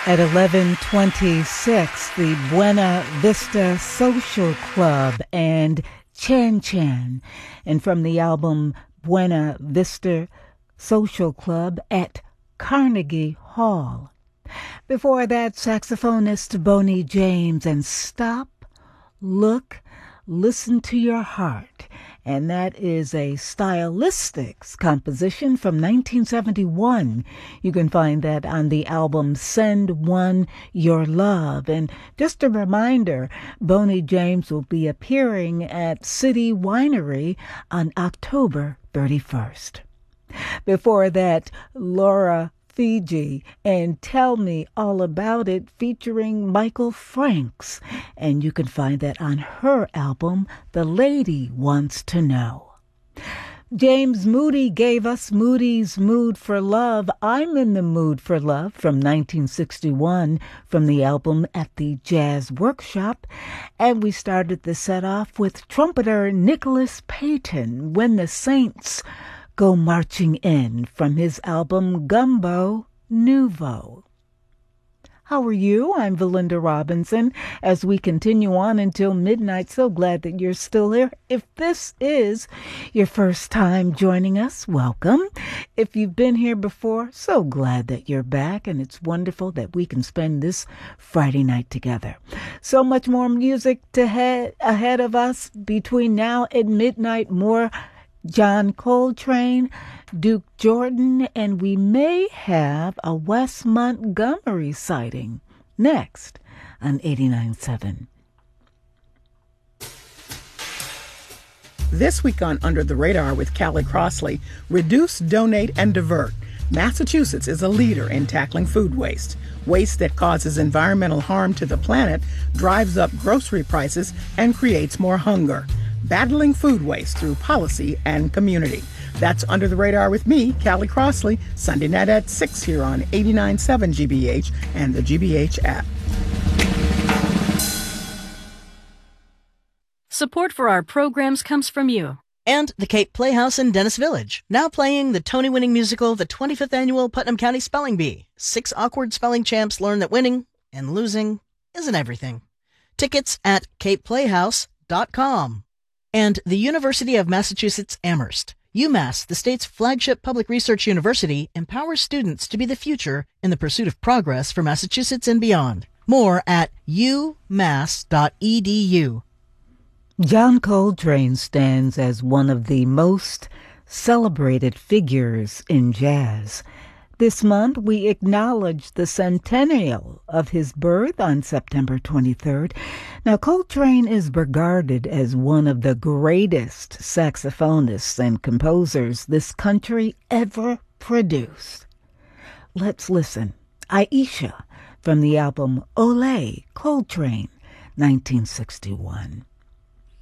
At 11:26, the Buena Vista Social Club and Chan Chan. And from the album Buena Vista Social Club at Carnegie Hall. Before that, saxophonist Boney James and Stop, Look, Listen to Your Heart. And that is a stylistics composition from 1971. You can find that on the album Send One Your Love. And just a reminder, Boney James will be appearing at City Winery on October 31st. Before that, Laura Fiji and Tell Me All About It featuring Michael Franks. And you can find that on her album, The Lady Wants to Know. James Moody gave us Moody's Mood for Love. I'm in the Mood for Love from 1961 from the album At the Jazz Workshop. And we started the set off with trumpeter Nicholas Payton, When the Saints Go Marching In from his album Gumbo Nouveau. How are you? I'm Valinda Robinson as we continue on until midnight. So glad that you're still here. If this is your first time joining us, welcome. If you've been here before, so glad that you're back, and it's wonderful that we can spend this Friday night together. So much more music ahead of us between now and midnight. More John Coltrane, Duke Jordan, and we may have a Wes Montgomery sighting next on 89.7. This week on Under the Radar with Callie Crossley, Reduce, Donate, and Divert. Massachusetts is a leader in tackling food waste. Waste that causes environmental harm to the planet, drives up grocery prices, and creates more hunger. Battling food waste through policy and community. That's Under the Radar with me, Callie Crossley, Sunday night at 6 here on 89.7 GBH and the GBH app. Support for our programs comes from you. And the Cape Playhouse in Dennis Village, now playing the Tony-winning musical, the 25th Annual Putnam County Spelling Bee. 6 awkward spelling champs learn that winning and losing isn't everything. Tickets at capeplayhouse.com. And the University of Massachusetts Amherst. UMass, the state's flagship public research university, empowers students to be the future in the pursuit of progress for Massachusetts and beyond. More at umass.edu. John Coltrane stands as one of the most celebrated figures in jazz. This month, we acknowledge the centennial of his birth on September 23rd. Now, Coltrane is regarded as one of the greatest saxophonists and composers this country ever produced. Let's listen. Aisha from the album Ole Coltrane, 1961.